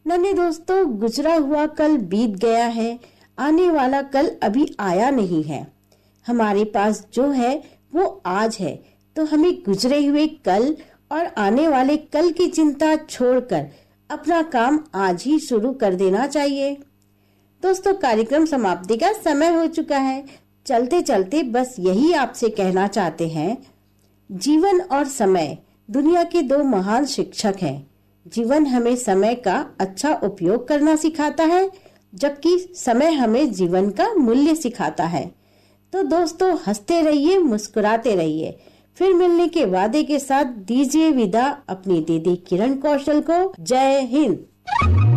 नन्हे दोस्तों, गुजरा हुआ कल बीत गया है, आने वाला कल अभी आया नहीं है। हमारे पास जो है वो आज है, तो हमें गुजरे हुए कल और आने वाले कल की चिंता छोड़कर अपना काम आज ही शुरू कर देना चाहिए। दोस्तों, कार्यक्रम समाप्ति का समय हो चुका है। चलते चलते बस यही आपसे कहना चाहते हैं, जीवन और समय दुनिया के दो महान शिक्षक हैं। जीवन हमें समय का अच्छा उपयोग करना सिखाता है, जबकि समय हमें जीवन का मूल्य सिखाता है। तो दोस्तों, हंसते रहिए, मुस्कुराते रहिए। फिर मिलने के वादे के साथ दीजिए विदा अपनी दीदी किरण कौशल को। जय हिंद।